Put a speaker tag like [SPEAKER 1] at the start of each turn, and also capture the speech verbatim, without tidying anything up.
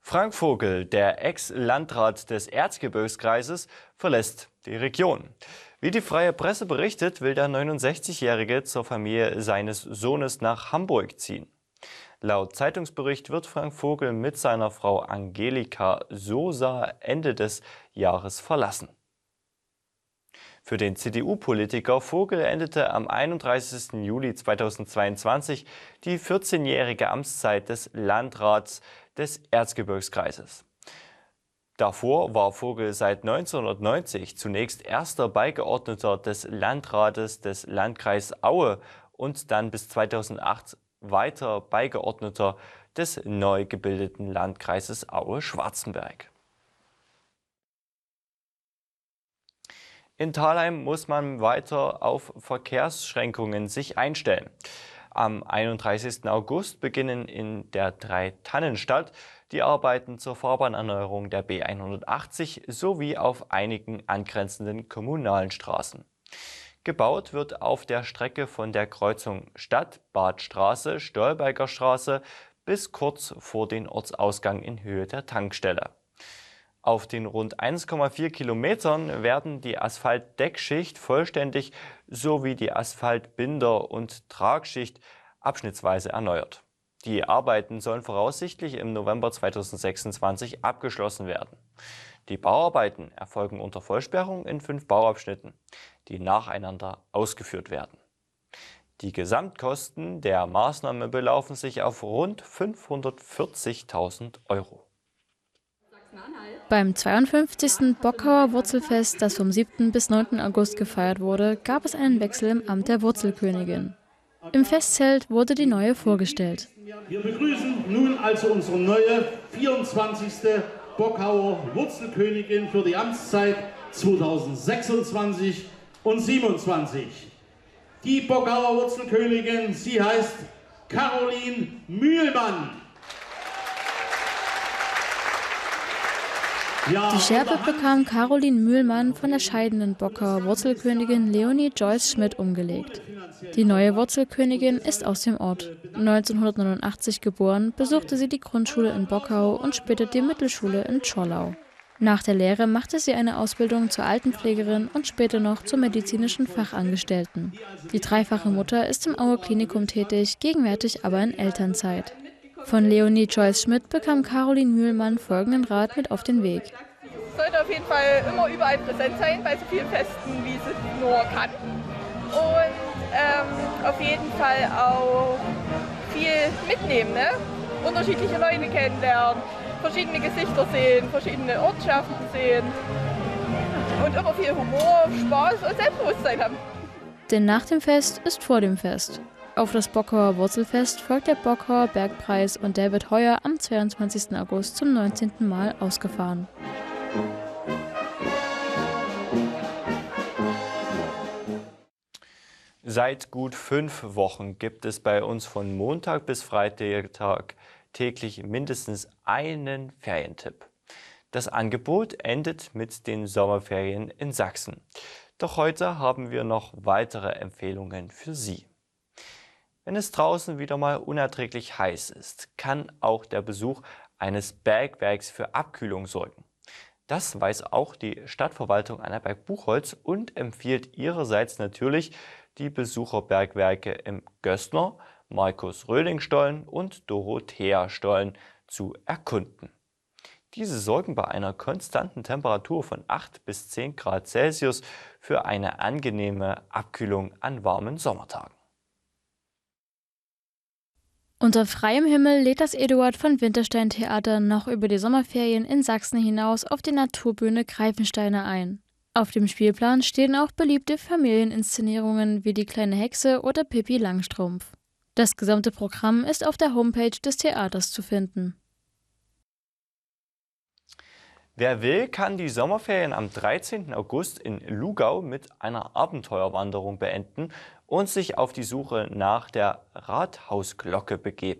[SPEAKER 1] Frank Vogel, der Ex-Landrat des Erzgebirgskreises, verlässt die Region. Wie die Freie Presse berichtet, will der neunundsechzigjährige zur Familie seines Sohnes nach Hamburg ziehen. Laut Zeitungsbericht wird Frank Vogel mit seiner Frau Angelika Sosa Ende des Jahres verlassen. Für den C D U-Politiker Vogel endete am einunddreißigsten Juli zweitausendzweiundzwanzig die vierzehnjährige Amtszeit des Landrats des Erzgebirgskreises. Davor war Vogel seit neunzehnhundertneunzig zunächst erster Beigeordneter des Landrates des Landkreises Aue und dann bis zweitausendacht weiter Beigeordneter des neu gebildeten Landkreises Aue-Schwarzenberg. In Thalheim muss man weiter auf Verkehrsschränkungen sich einstellen. Am einunddreißigsten August beginnen in der Dreitannenstadt die Arbeiten zur Fahrbahnerneuerung der B hundertachtzig sowie auf einigen angrenzenden kommunalen Straßen. Gebaut wird auf der Strecke von der Kreuzung Stadtbadstraße, Stolberger Straße bis kurz vor den Ortsausgang in Höhe der Tankstelle. Auf den rund eins Komma vier Kilometern werden die Asphaltdeckschicht vollständig sowie die Asphaltbinder- und Tragschicht abschnittsweise erneuert. Die Arbeiten sollen voraussichtlich im November zweitausendsechsundzwanzig abgeschlossen werden. Die Bauarbeiten erfolgen unter Vollsperrung in fünf Bauabschnitten, die nacheinander ausgeführt werden. Die Gesamtkosten der Maßnahme belaufen sich auf rund fünfhundertvierzigtausend Euro.
[SPEAKER 2] Beim zweiundfünfzigsten Bockauer Wurzelfest, das vom siebten bis neunten August gefeiert wurde, gab es einen Wechsel im Amt der Wurzelkönigin. Im Festzelt wurde die neue vorgestellt.
[SPEAKER 3] Wir begrüßen nun also unsere neue vierundzwanzigste Bockauer Wurzelkönigin für die Amtszeit zweitausendsechsundzwanzig und siebenundzwanzig. Die Bockauer Wurzelkönigin, sie heißt Caroline Mühlmann.
[SPEAKER 2] Die Schärpe bekam Caroline Mühlmann von der scheidenden Bockauer Wurzelkönigin Leonie Joyce Schmidt umgelegt. Die neue Wurzelkönigin ist aus dem Ort. neunzehnhundertneunundachtzig geboren, besuchte sie die Grundschule in Bockau und später die Mittelschule in Tschorlau. Nach der Lehre machte sie eine Ausbildung zur Altenpflegerin und später noch zur medizinischen Fachangestellten. Die dreifache Mutter ist im Auer Klinikum tätig, gegenwärtig aber in Elternzeit. Von Leonie Joyce Schmidt bekam Caroline Mühlmann folgenden Rat mit auf den Weg.
[SPEAKER 4] Sie sollte auf jeden Fall immer überall präsent sein, bei so vielen Festen, wie sie nur kann. Und ähm, auf jeden Fall auch viel mitnehmen, ne? Unterschiedliche Leute kennenlernen, verschiedene Gesichter sehen, verschiedene Ortschaften sehen und immer viel Humor, Spaß und Selbstbewusstsein haben.
[SPEAKER 2] Denn nach dem Fest ist vor dem Fest. Auf das Bockauer Wurzelfest folgt der Bockauer Bergpreis und der wird heuer am zweiundzwanzigsten August zum neunzehnten Mal ausgefahren.
[SPEAKER 1] Seit gut fünf Wochen gibt es bei uns von Montag bis Freitag täglich mindestens einen Ferientipp. Das Angebot endet mit den Sommerferien in Sachsen. Doch heute haben wir noch weitere Empfehlungen für Sie. Wenn es draußen wieder mal unerträglich heiß ist, kann auch der Besuch eines Bergwerks für Abkühlung sorgen. Das weiß auch die Stadtverwaltung Annaberg-Buchholz und empfiehlt ihrerseits natürlich, die Besucherbergwerke im Gößner, Markus-Röhling-Stollen und Dorothea-Stollen zu erkunden. Diese sorgen bei einer konstanten Temperatur von acht bis zehn Grad Celsius für eine angenehme Abkühlung an warmen Sommertagen.
[SPEAKER 2] Unter freiem Himmel lädt das Eduard von Winterstein Theater noch über die Sommerferien in Sachsen hinaus auf die Naturbühne Greifensteine ein. Auf dem Spielplan stehen auch beliebte Familieninszenierungen wie Die kleine Hexe oder Pippi Langstrumpf. Das gesamte Programm ist auf der Homepage des Theaters zu finden.
[SPEAKER 1] Wer will, kann die Sommerferien am dreizehnten August in Lugau mit einer Abenteuerwanderung beenden und sich auf die Suche nach der Rathausglocke begeben.